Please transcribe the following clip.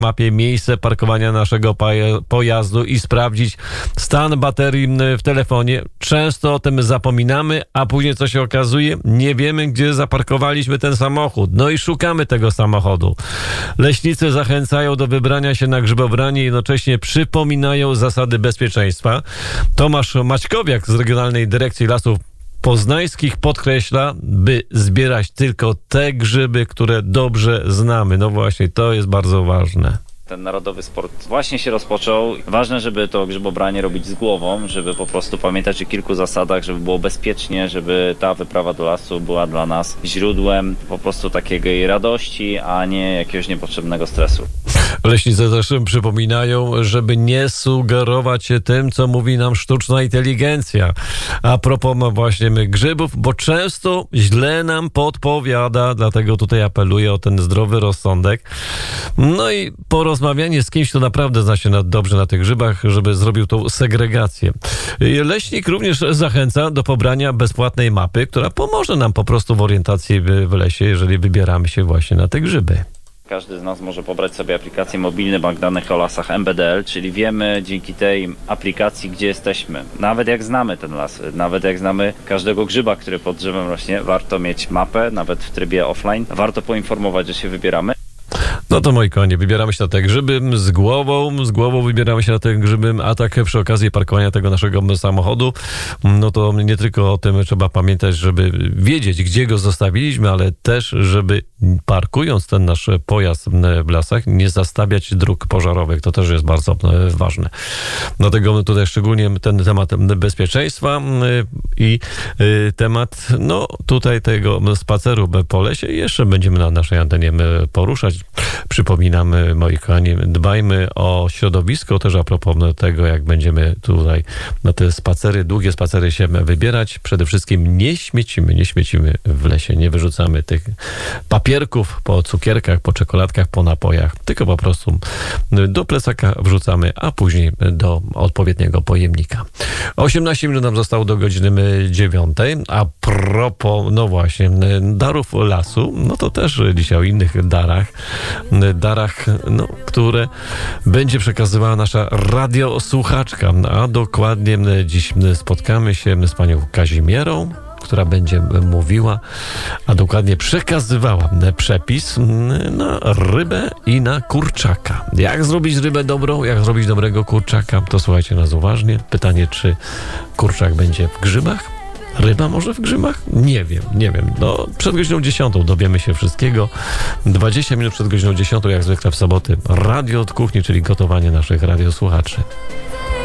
mapie miejsce parkowania naszego pojazdu i sprawdzić stan baterii w telefonie. Często o tym zapominamy, a później co się okazuje? Nie wiemy, gdzie zaparkowaliśmy ten samochód. No i szukamy tego samochodu. Leśnicy zachęcają do wybrania się na grzybobranie i jednocześnie przypominają zasady bezpieczeństwa. Tomasz Maćkowiak z Regionalnej Dyrekcji Lasów Poznańskich podkreśla, by zbierać tylko te grzyby, które dobrze znamy. No właśnie, to jest bardzo ważne. Ten narodowy sport właśnie się rozpoczął. Ważne, żeby to grzybobranie robić z głową, żeby po prostu pamiętać o kilku zasadach, żeby było bezpiecznie, żeby ta wyprawa do lasu była dla nas źródłem po prostu takiej radości, a nie jakiegoś niepotrzebnego stresu. Leśnicy też przypominają, żeby nie sugerować się tym, co mówi nam sztuczna inteligencja. A propos właśnie grzybów, bo często źle nam podpowiada, dlatego tutaj apeluję o ten zdrowy rozsądek. No i porozmawianie z kimś, kto naprawdę zna się dobrze na tych grzybach, żeby zrobił tą segregację. Leśnik również zachęca do pobrania bezpłatnej mapy, która pomoże nam po prostu w orientacji w lesie, jeżeli wybieramy się właśnie na te grzyby. Każdy z nas może pobrać sobie aplikację mobilny Bank Danych o Lasach MBDL, czyli wiemy dzięki tej aplikacji, gdzie jesteśmy. Nawet jak znamy ten las, nawet jak znamy każdego grzyba, który pod drzewem rośnie, warto mieć mapę, nawet w trybie offline. Warto poinformować, że się wybieramy. No to moi kochani, wybieramy się na te grzyby z głową wybieramy się na te grzyby, a tak przy okazji parkowania tego naszego samochodu, no to nie tylko o tym trzeba pamiętać, żeby wiedzieć, gdzie go zostawiliśmy, ale też, żeby parkując ten nasz pojazd w lasach, nie zastawiać dróg pożarowych. To też jest bardzo ważne. Dlatego tutaj szczególnie ten temat bezpieczeństwa i temat, no tutaj tego spaceru po lesie jeszcze będziemy na naszej antenie poruszać. Przypominamy, moi kochani, dbajmy o środowisko, też a propos tego, jak będziemy tutaj na te spacery, długie spacery się wybierać. Przede wszystkim nie śmiecimy w lesie, nie wyrzucamy tych papierków po cukierkach, po czekoladkach, po napojach, tylko po prostu do plecaka wrzucamy, a później do odpowiedniego pojemnika. 18 minut nam zostało do godziny 9. A propos, no właśnie, darów lasu, no to też dzisiaj o innych darach, no, które będzie przekazywała nasza radiosłuchaczka. A dokładnie dziś spotkamy się z panią Kazimierą, która będzie mówiła, a dokładnie przekazywała przepis na rybę i na kurczaka. Jak zrobić rybę dobrą, jak zrobić dobrego kurczaka, to słuchajcie nas uważnie. Pytanie, czy kurczak będzie w grzybach? Ryba może w grzybach? Nie wiem. No, przed godziną 10 dowiemy się wszystkiego. 20 minut przed godziną 10, jak zwykle w soboty, radio od kuchni, czyli gotowanie naszych radiosłuchaczy.